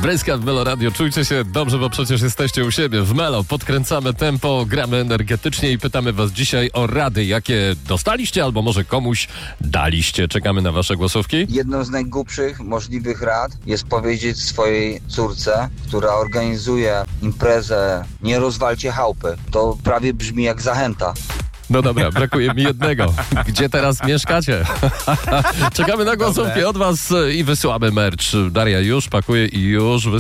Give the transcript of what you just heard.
Bryska w Melo Radio. Czujcie się dobrze, bo przecież jesteście u siebie. W Melo podkręcamy tempo, gramy energetycznie i pytamy was dzisiaj o rady, jakie dostaliście albo może komuś daliście. Czekamy na wasze głosówki. Jedną z najgłupszych możliwych rad jest powiedzieć swojej córce, która organizuje imprezę, nie rozwalcie chałupy. To prawie brzmi jak zachęta. No dobra, brakuje mi jednego. Gdzie teraz mieszkacie? Czekamy na głosówki od was i wysyłamy merch. Daria już pakuje i już